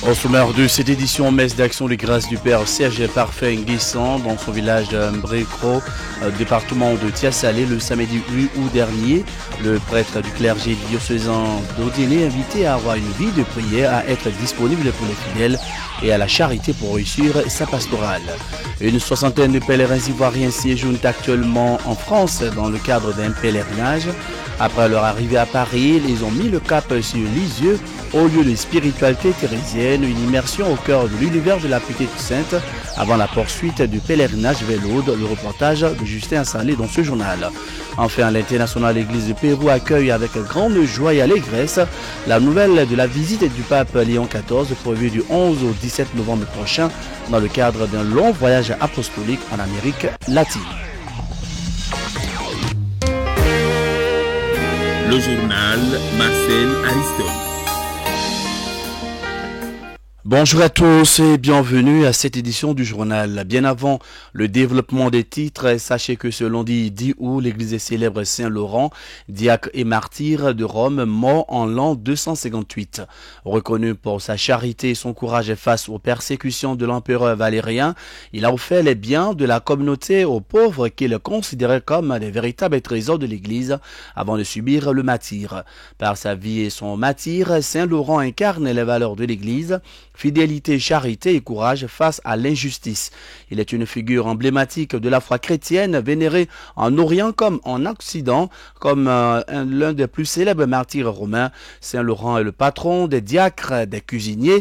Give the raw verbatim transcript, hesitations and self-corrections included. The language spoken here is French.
Au sommaire de cette édition, messe d'action des grâces du Père Serge Parfait Nguissan dans son village de Mbrekro, département de Tiasalé, le samedi huit août dernier. Le prêtre du clergé diocésain d'Odéné invité à avoir une vie de prière, à être disponible pour les fidèles et à la charité pour réussir sa pastorale. Une soixantaine de pèlerins ivoiriens séjournent actuellement en France dans le cadre d'un pèlerinage. Après leur arrivée à Paris, ils ont mis le cap sur Lisieux au lieu de spiritualité thérésienne, une immersion au cœur de l'univers de la Petite Sainte avant la poursuite du pèlerinage vers l'Aude, le reportage de Justin Salé dans ce journal. Enfin, l'internationale Église de Pérou accueille avec grande joie et allégresse la nouvelle de la visite du pape Léon quatorze prévue du onze au dix-sept novembre prochain dans le cadre d'un long voyage apostolique en Amérique latine. Le journal Marcel Aristote. Bonjour à tous et bienvenue à cette édition du journal. Bien avant le développement des titres, sachez que ce lundi dix août, l'église célèbre Saint-Laurent, diacre et martyr de Rome, mort en l'an deux cent cinquante-huit. Reconnu pour sa charité et son courage face aux persécutions de l'empereur Valérien, il a offert les biens de la communauté aux pauvres qu'il considérait comme des véritables trésors de l'église avant de subir le martyre. Par sa vie et son martyre, Saint-Laurent incarne les valeurs de l'église, fidélité, charité et courage face à l'injustice. Il est une figure emblématique de la foi chrétienne, vénérée en Orient comme en Occident, comme euh, l'un des plus célèbres martyrs romains. Saint Laurent est le patron des diacres, des cuisiniers,